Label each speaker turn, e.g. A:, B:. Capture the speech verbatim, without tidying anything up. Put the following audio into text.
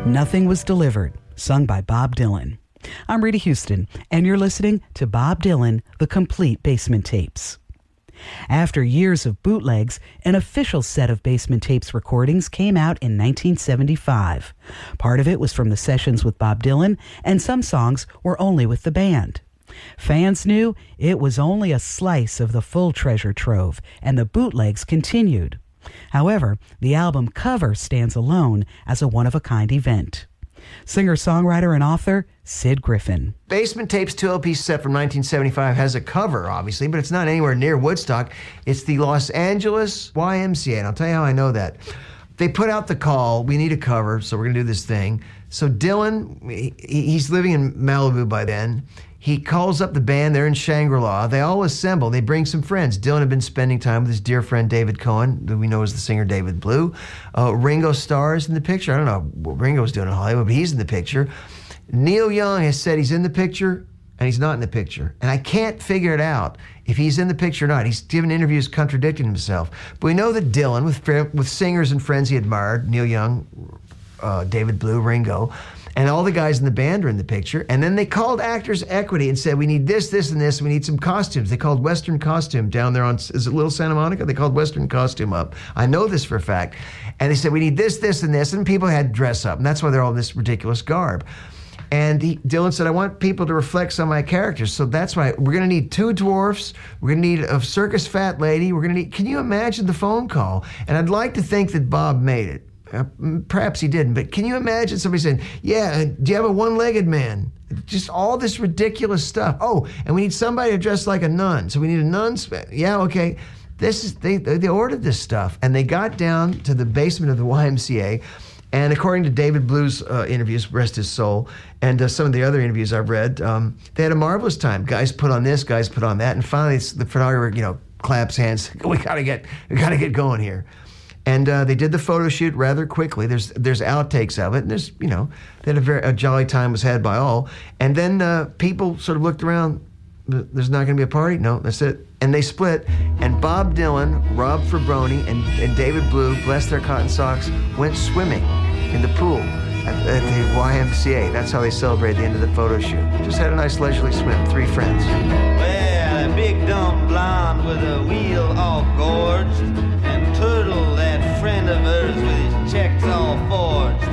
A: Nothing Was Delivered, sung by Bob Dylan. I'm Rita Houston, and you're listening to Bob Dylan, The Complete Basement Tapes. After years of bootlegs, an official set of Basement Tapes recordings came out in nineteen seventy-five. Part of it was from the sessions with Bob Dylan, and some songs were only with the band. Fans knew it was only a slice of the full treasure trove, and the bootlegs continued. However, the album cover stands alone as a one-of-a-kind event. Singer-songwriter and author Sid Griffin.
B: Basement Tapes two L P set from nineteen seventy-five has a cover, obviously, but it's not anywhere near Woodstock. It's the Los Angeles Y M C A, and I'll tell you how I know that. They put out the call, we need a cover, so we're going to do this thing. So Dylan, he, he's living in Malibu by then. He calls up the band. They're in Shangri-La. They all assemble. They bring some friends. Dylan had been spending time with his dear friend David Cohen, who we know as the singer David Blue. Uh, Ringo stars in the picture. I don't know what Ringo's doing in Hollywood, but he's in the picture. Neil Young has said he's in the picture, and he's not in the picture. And I can't figure it out if he's in the picture or not. He's given interviews contradicting himself. But we know that Dylan, with, with singers and friends he admired, Neil Young, uh, David Blue, Ringo, and all the guys in the band are in the picture. And then they called Actors Equity and said, we need this, this, and this. We need some costumes. They called Western Costume down there on, is it Little Santa Monica? They called Western Costume up. I know this for a fact. And they said, we need this, this, and this. And people had dress up. And that's why they're all in this ridiculous garb. And he, Dylan said, I want people to reflect some of my characters. So that's why we're going to need two dwarfs. We're going to need a circus fat lady. We're going to need, can you imagine the phone call? And I'd like to think that Bob made it. Uh, perhaps he didn't, but can you imagine somebody saying, yeah, do you have a one-legged man? Just all this ridiculous stuff. Oh, and we need somebody to dress like a nun. So we need a nun. Sp- yeah, okay. This is they they ordered this stuff, and they got down to the basement of the Y M C A, and according to David Blue's uh, interviews, rest his soul, and uh, some of the other interviews I've read, um, they had a marvelous time. Guys put on this, guys put on that, and finally the photographer, you know, claps hands. We gotta get, we gotta get going here. And uh, they did the photo shoot rather quickly. There's there's outtakes of it. And there's, you know, they had a very a jolly time was had by all. And then uh, people sort of looked around. There's not going to be a party? No, that's it. And they split. And Bob Dylan, Rob Fraboni, and, and David Blue, bless their cotton socks, went swimming in the pool at, at the Y M C A. That's how they celebrated the end of the photo shoot. Just had a nice leisurely swim. Three friends.
C: Well, a big dumb blonde with a wheel all gorged, and Turtle, that friend of hers with his checks all forged.